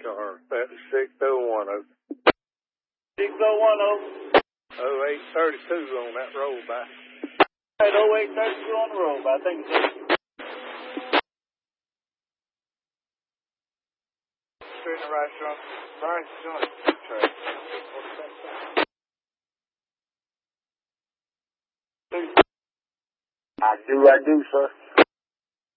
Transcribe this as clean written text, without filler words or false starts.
car. That's 6010. 6010. 0832 on that road by. At 0832 on the road by. Thank you, sir. Straight in the right front. Right joint. I do, sir.